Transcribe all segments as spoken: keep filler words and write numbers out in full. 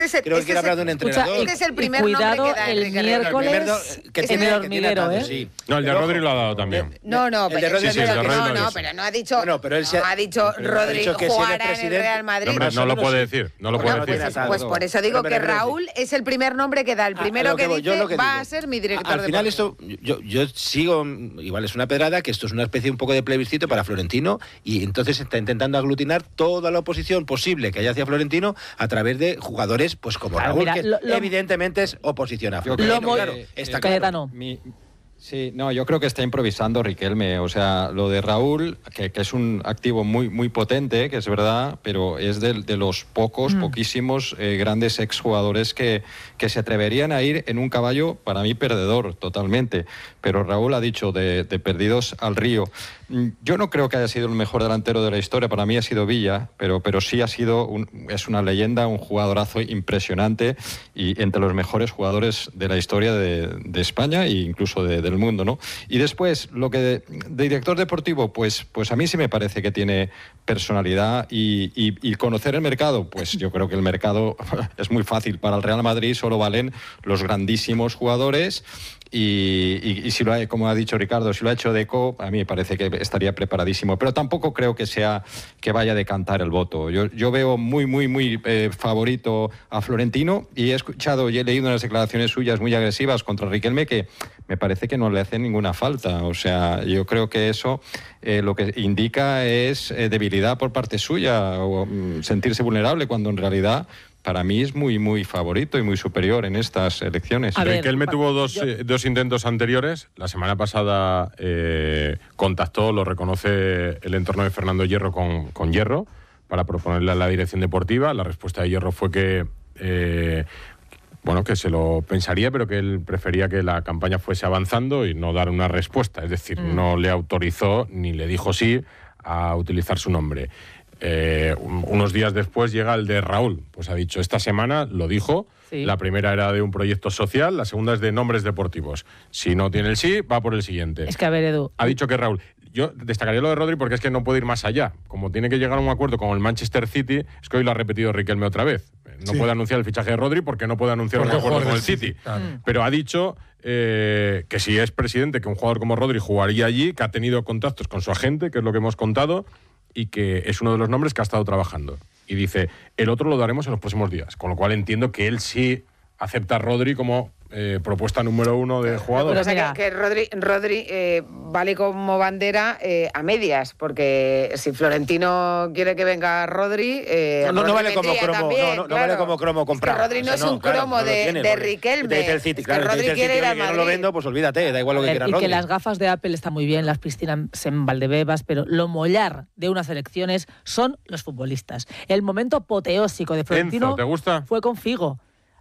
Ese, Creo que quiere hablar de un entrenador. Escucha, este es el primer cuidado, nombre que da el Enrique miércoles el primer, que en tiene, el que hormiguero, tiene ¿eh? tanto, sí. No, el de Pero, Rodri ojo, lo ha dado también. No, no, el de pero, Rodri sí, sí, el de no, Rodri no, lo no, dice. pero no ha dicho, Bueno, pero él se no ha- ha dicho pero ha Rodri dicho que si él es jugará en el presidente- Real Madrid. No, hombre, Más no o lo menos puede sí. decir, no lo Bueno, puede pues, decir. pues por eso digo Pero me que refiero- Raúl es el primer nombre que da. El A- a primero lo que, voy, yo dice lo que va digo. a ser mi director Al final deportivo. esto, yo, yo sigo, igual es una pedrada, que esto es una especie un poco de plebiscito para Florentino y entonces está intentando aglutinar toda la oposición posible que haya hacia Florentino a través de jugadores pues como Claro, Raúl, mira, que lo- lo- evidentemente es oposición a Yo Florentino. creo claro, que, está eh, claro. Cayetano. Mi, sí, no, yo creo que está improvisando Riquelme. O sea, lo de Raúl, que, que es un activo muy, muy potente, que es verdad, pero es de, de los pocos, Mm. poquísimos eh, grandes exjugadores que, que se atreverían a ir en un caballo, para mí, perdedor totalmente. Pero Raúl ha dicho de, de perdidos al río. Mm, Yo no creo que haya sido el mejor delantero de la historia, para mí ha sido Villa, pero, pero sí ha sido, un, es una leyenda, un jugadorazo impresionante y entre los mejores jugadores de la historia de, de España e incluso de, del mundo, ¿no? Y después, lo que de, de director deportivo, pues, pues a mí sí me parece que tiene personalidad y, y, y conocer el mercado, pues yo creo que el mercado es muy fácil. Para el Real Madrid solo valen los grandísimos jugadores. Y, y, y si lo ha, como ha dicho Ricardo, si lo ha hecho Deco, a mí me parece que estaría preparadísimo. Pero tampoco creo que sea que vaya a decantar el voto. Yo, yo veo muy, muy, muy eh, favorito a Florentino y he escuchado y he leído unas declaraciones suyas muy agresivas contra Riquelme que me parece que no le hacen ninguna falta. O sea, yo creo que eso eh, lo que indica es eh, debilidad por parte suya o mm, sentirse vulnerable cuando en realidad para mí es muy, muy favorito y muy superior en estas elecciones. A ver, Riquelme pa- tuvo dos, yo- eh, dos intentos anteriores. La semana pasada eh, contactó, lo reconoce el entorno de Fernando Hierro con, con Hierro para proponerle a la dirección deportiva. La respuesta de Hierro fue que, eh, bueno, que se lo pensaría, pero que él prefería que la campaña fuese avanzando y no dar una respuesta. Es decir, Mm. no le autorizó ni le dijo sí a utilizar su nombre. Eh, un- unos días después llega el de Raúl. Pues ha dicho, esta semana lo dijo. Sí. La primera era de un proyecto social, la segunda es de nombres deportivos. Si no tiene el sí, va por el siguiente. Es que, a ver, Edu, Ha dicho que Raúl. Yo destacaría lo de Rodri porque es que no puede ir más allá. Como tiene que llegar a un acuerdo con el Manchester City, es que hoy lo ha repetido Riquelme otra vez. No Sí. puede anunciar el fichaje de Rodri porque no puede anunciar Porque un acuerdo jugador con el del City. City, claro. Pero ha dicho eh, que si es presidente, que un jugador como Rodri jugaría allí, que ha tenido contactos con su agente, que es lo que hemos contado, y que es uno de los nombres que ha estado trabajando. Y dice, el otro lo daremos en los próximos días. Con lo cual entiendo que él sí acepta a Rodri como eh, propuesta número uno de jugador. Lo que pasa Mira. es que, que Rodri, Rodri eh, vale como bandera eh, a medias, porque si Florentino quiere que venga Rodri... Eh, No, no, no Rodri vale como vendría cromo, también, no, no, no claro. vale como cromo comprado. Es que Rodri no O sea, es un claro, cromo no lo de, tiene, de porque Riquelme. te dice el City, Es claro, que te Rodri dice el quiere City, ir al oye, que no Madrid. lo vendo, pues olvídate, da igual lo a que ver, quiera y Rodri. que las gafas de Apple están muy bien, las piscinas en Valdebebas, pero lo mollar de unas elecciones son los futbolistas. El momento apoteósico de Florentino Enzo, ¿te gusta? fue con Figo.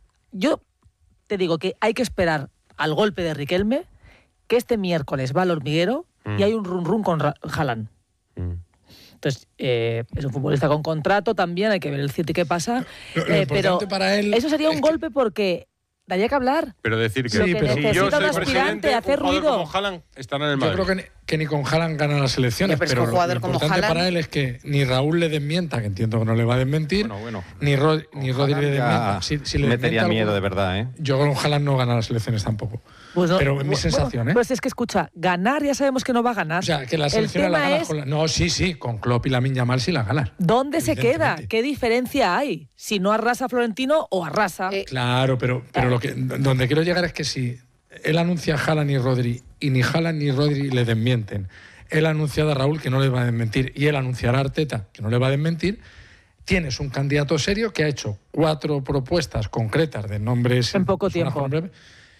Yo te digo que hay que esperar al golpe de Riquelme, que este miércoles va al hormiguero Mm. y hay un run run con Ra- Haaland. Mm. Entonces, eh, es un futbolista con contrato también, hay que ver el City qué pasa. Lo- lo eh, importante pero para él eso sería un es que- golpe porque daría que hablar. Pero decir que Lo Sí, que pero- si necesita yo un soy aspirante, presidente, hacer un jugador ruido. como Haaland estará en el Yo Madrid. creo que ni, que ni con Haaland gana las elecciones, Pero es que pero un jugador lo como importante Haaland- para él es que ni Raúl le desmienta, que entiendo que no le va a desmentir, Bueno, bueno. ni, Rod, ni Rodri le Ya desmienta. Si, si le metería desmienta miedo algo- de verdad, ¿eh? Yo con Haaland no gana las elecciones tampoco. Pues no, Pero es mi bu- sensación, bueno, ¿eh? Pues es que escucha, ganar ya sabemos que no va a ganar. O sea, que las el elecciones las tema ganas es con la... No, sí, sí, con Klopp y Lamine Yamal sí las ganas. dónde se queda, Evidentemente. qué diferencia hay, si no arrasa Florentino o arrasa. Eh, Claro, pero, pero lo que, donde quiero llegar es que si él anuncia a Haaland y Rodri y ni Haaland ni Rodri le desmienten, él ha anunciado a Raúl que no le va a desmentir y él anunciará a Arteta que no le va a desmentir, tienes un candidato serio que ha hecho cuatro propuestas concretas de nombres... En poco personas tiempo. con nombre,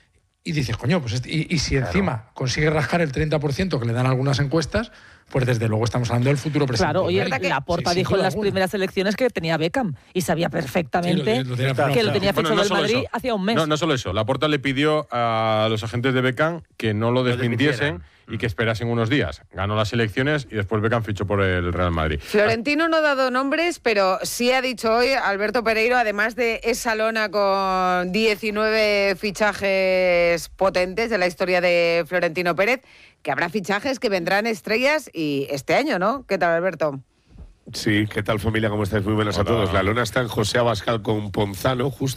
y dices, coño, pues este- y, y si encima consigue rascar el treinta por ciento que le dan algunas encuestas, pues desde luego estamos hablando del futuro presidente. Claro, oye, ¿Verdad que- Laporta Sí, sin dijo en duda las alguna. primeras elecciones que tenía Beckham y sabía perfectamente Sí, lo- lo tenía que lo fichado. tenía Bueno, fichado no del solo Madrid eso. hacía un mes. No, no solo eso. Laporta le pidió a los agentes de Beckham que no lo desmintiesen desmintieran. y que esperasen unos días. Ganó las elecciones y después Beckham fichó por el Real Madrid. Florentino no ha dado nombres, pero sí ha dicho hoy Alberto Pereiro, además de esa lona con diecinueve fichajes potentes de la historia de Florentino Pérez, que habrá fichajes que vendrán estrellas y este año, ¿no? ¿Qué tal, Alberto? Sí, ¿qué tal familia? ¿Cómo estáis? Muy buenas a Hola. todos. La lona está en José Abascal con Ponzano, justo